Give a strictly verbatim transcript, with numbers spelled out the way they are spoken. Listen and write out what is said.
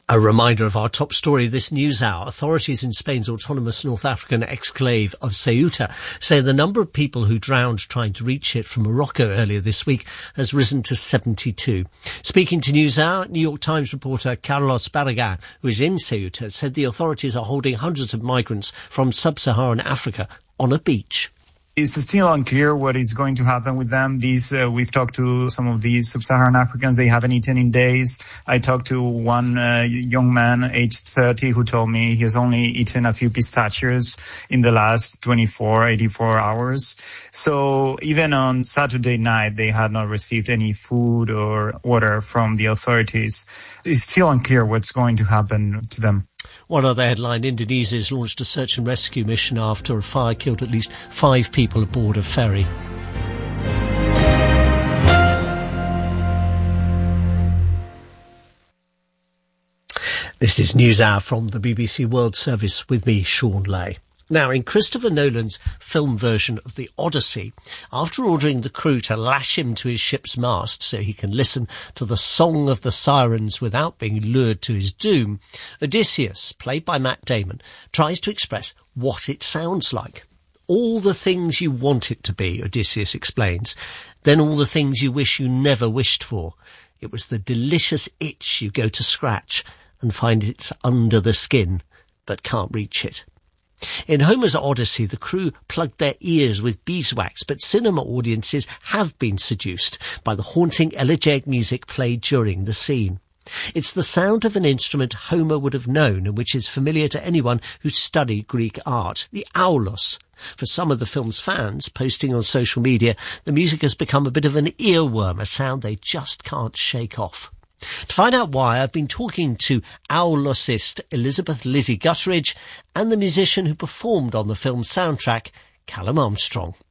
A reminder of our top story this news hour. Authorities in Spain's autonomous North African exclave of Ceuta say the number of people who drowned trying to reach it from Morocco earlier this week has risen to seventy-two. Speaking to NewsHour, New York Times reporter Carlos Barragan, who is in Ceuta, said the authorities are holding hundreds of migrants from sub-Saharan Africa on a beach. It's still unclear what is going to happen with them. These, uh, we've talked to some of these sub-Saharan Africans. They haven't eaten in days. I talked to one uh, young man, aged thirty, who told me he has only eaten a few pistachios in the last twenty-four, eighty-four hours. So even on Saturday night, they had not received any food or water from the authorities. It's still unclear what's going to happen to them. One other headline, Indonesia has launched a search and rescue mission after a fire killed at least five people aboard a ferry. This is NewsHour from the B B C World Service with me, Sean Lay. Now, in Christopher Nolan's film version of The Odyssey, after ordering the crew to lash him to his ship's mast so he can listen to the song of the sirens without being lured to his doom, Odysseus, played by Matt Damon, tries to express what it sounds like. All the things you want it to be, Odysseus explains, then all the things you wish you never wished for. It was the delicious itch you go to scratch and find it's under the skin, but can't reach it. In Homer's Odyssey, the crew plugged their ears with beeswax, but cinema audiences have been seduced by the haunting elegiac music played during the scene. It's the sound of an instrument Homer would have known and which is familiar to anyone who studied Greek art, the aulos. For some of the film's fans, posting on social media, the music has become a bit of an earworm, a sound they just can't shake off. To find out why, I've been talking to aulosist Elizabeth Lizzie Gutteridge and the musician who performed on the film's soundtrack, Callum Armstrong.